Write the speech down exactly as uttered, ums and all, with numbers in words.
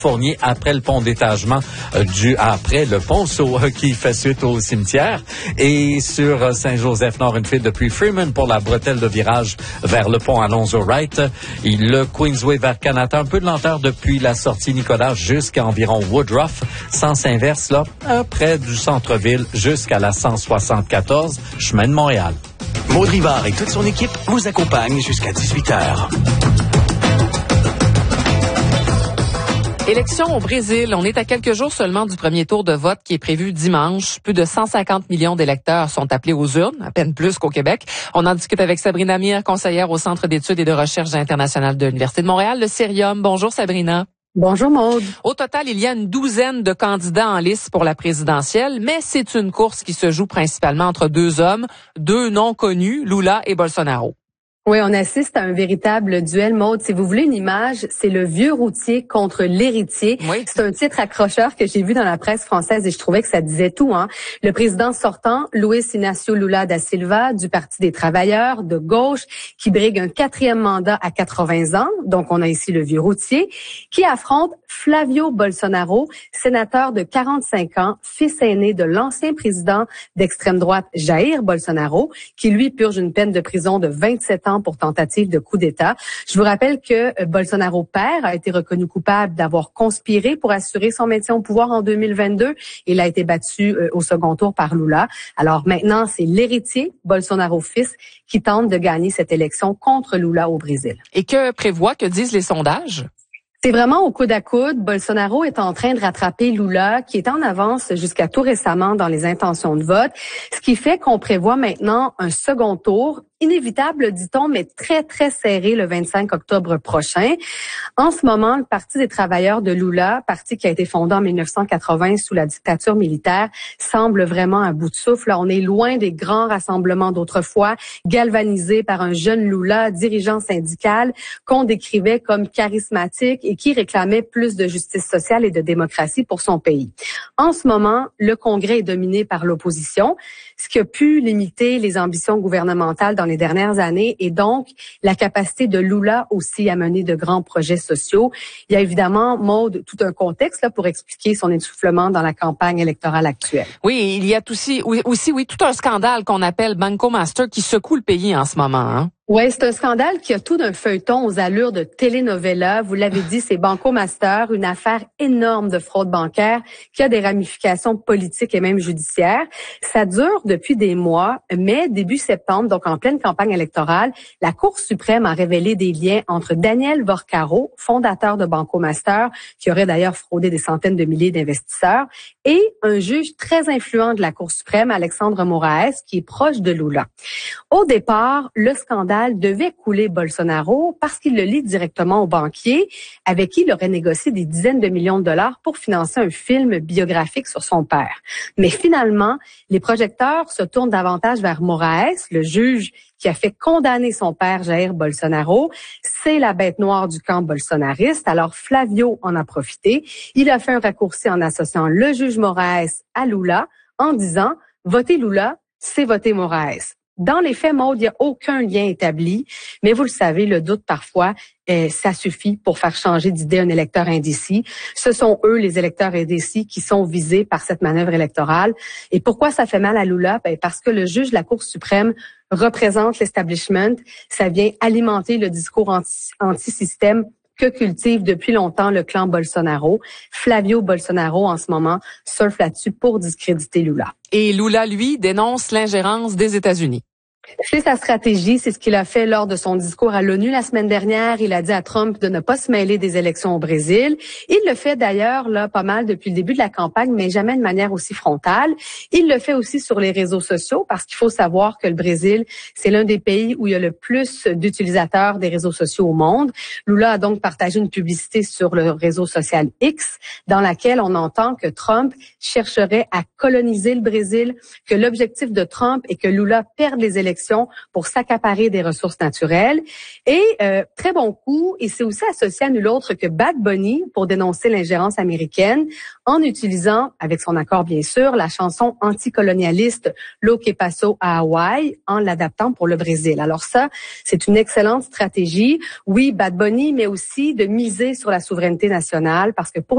Fournier après le pont d'étagement euh, du après le ponceau euh, qui fait suite au cimetière et sur euh, Saint-Joseph-Nord une file depuis Freeman pour la bretelle de virage vers le pont Alonzo-Wright. Et le Queensway vers Canada, un peu de lenteur depuis la sortie Nicolas jusqu'à environ Woodruff. Sens inverse là, euh, près du centre-ville jusqu'à la cent soixante-quatorze, chemin de Montréal. Maud Rivard et toute son équipe vous accompagnent jusqu'à dix-huit heures. Élection au Brésil. On est à quelques jours seulement du premier tour de vote qui est prévu dimanche. Plus de cent cinquante millions d'électeurs sont appelés aux urnes, à peine plus qu'au Québec. On en discute avec Sabrina Mir, conseillère au Centre d'études et de recherche internationales de l'Université de Montréal, le Cerium. Bonjour Sabrina. Bonjour Maude. Au total, il y a une douzaine de candidats en lice pour la présidentielle, mais c'est une course qui se joue principalement entre deux hommes, deux noms connus, Lula et Bolsonaro. Oui, on assiste à un véritable duel, Maude. Si vous voulez une image, c'est le vieux routier contre l'héritier. Oui. C'est un titre accrocheur que j'ai vu dans la presse française et je trouvais que ça disait tout. Hein. Le président sortant, Luiz Inácio Lula da Silva, du Parti des travailleurs, de gauche, qui brigue un quatrième mandat à quatre-vingts ans. Donc, on a ici le vieux routier, qui affronte Flavio Bolsonaro, sénateur de quarante-cinq ans, fils aîné de l'ancien président d'extrême droite Jair Bolsonaro, qui lui purge une peine de prison de vingt-sept ans pour tentative de coup d'État. Je vous rappelle que Bolsonaro père a été reconnu coupable d'avoir conspiré pour assurer son maintien au pouvoir en deux mille vingt-deux. Il a été battu au second tour par Lula. Alors maintenant, c'est l'héritier, Bolsonaro fils, qui tente de gagner cette élection contre Lula au Brésil. Et que prévoit, que disent les sondages? C'est vraiment au coude à coude. Bolsonaro est en train de rattraper Lula, qui est en avance jusqu'à tout récemment dans les intentions de vote, ce qui fait qu'on prévoit maintenant un second tour, inévitable, dit-on, mais très, très serré le vingt-cinq octobre prochain. En ce moment, le Parti des travailleurs de Lula, parti qui a été fondé en mille neuf cent quatre-vingts sous la dictature militaire, semble vraiment à bout de souffle. Là, on est loin des grands rassemblements d'autrefois, galvanisés par un jeune Lula, dirigeant syndical, qu'on décrivait comme charismatique et qui réclamait plus de justice sociale et de démocratie pour son pays. En ce moment, le Congrès est dominé par l'opposition, ce qui a pu limiter les ambitions gouvernementales dans les dernières années et donc la capacité de Lula aussi à mener de grands projets sociaux. Il y a évidemment, Maude, tout un contexte là pour expliquer son essoufflement dans la campagne électorale actuelle. Oui, il y a aussi, aussi oui, tout un scandale qu'on appelle Banco Master qui secoue le pays en ce moment, hein? Oui, c'est un scandale qui a tout d'un feuilleton aux allures de telenovela. Vous l'avez dit, c'est Banco Master, une affaire énorme de fraude bancaire qui a des ramifications politiques et même judiciaires. Ça dure depuis des mois, mais début septembre, donc en pleine campagne électorale, la Cour suprême a révélé des liens entre Daniel Vorcaro, fondateur de Banco Master, qui aurait d'ailleurs fraudé des centaines de milliers d'investisseurs, et un juge très influent de la Cour suprême, Alexandre Moraes, qui est proche de Lula. Au départ, le scandale devait couler Bolsonaro parce qu'il le lie directement au banquier avec qui il aurait négocié des dizaines de millions de dollars pour financer un film biographique sur son père. Mais finalement, les projecteurs se tournent davantage vers Moraes, le juge qui a fait condamner son père Jair Bolsonaro. C'est la bête noire du camp bolsonariste. Alors Flavio en a profité. Il a fait un raccourci en associant le juge Moraes à Lula en disant « Votez Lula, c'est voter Moraes ». Dans les faits, Maude, il n'y a aucun lien établi, mais vous le savez, le doute parfois, eh, ça suffit pour faire changer d'idée un électeur indécis. Ce sont eux, les électeurs indécis, qui sont visés par cette manœuvre électorale. Et pourquoi ça fait mal à Lula? Ben, parce que le juge de la Cour suprême représente l'establishment. Ça vient alimenter le discours anti- anti-système que cultive depuis longtemps le clan Bolsonaro. Flavio Bolsonaro, en ce moment, surfe là-dessus pour discréditer Lula. Et Lula, lui, dénonce l'ingérence des États-Unis. C'est sa stratégie, c'est ce qu'il a fait lors de son discours à l'ONU la semaine dernière. Il a dit à Trump de ne pas se mêler des élections au Brésil. Il le fait d'ailleurs là pas mal depuis le début de la campagne, mais jamais de manière aussi frontale. Il le fait aussi sur les réseaux sociaux parce qu'il faut savoir que le Brésil, c'est l'un des pays où il y a le plus d'utilisateurs des réseaux sociaux au monde. Lula a donc partagé une publicité sur le réseau social X dans laquelle on entend que Trump chercherait à coloniser le Brésil, que l'objectif de Trump est que Lula perde les élections pour s'accaparer des ressources naturelles. Et euh, très bon coup, il s'est aussi associé à nul autre que Bad Bunny pour dénoncer l'ingérence américaine en utilisant, avec son accord bien sûr, la chanson anticolonialiste Lo que pasó à Hawaï en l'adaptant pour le Brésil. Alors ça, c'est une excellente stratégie. Oui, Bad Bunny, mais aussi de miser sur la souveraineté nationale parce que pour